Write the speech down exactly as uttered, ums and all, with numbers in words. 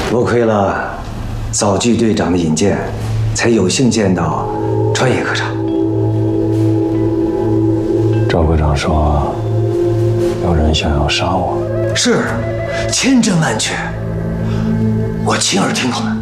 多亏了早剧队长的引荐，才有幸见到川野科长。 赵科长说，有人想要杀我。 是，千真万确，我亲耳听到的。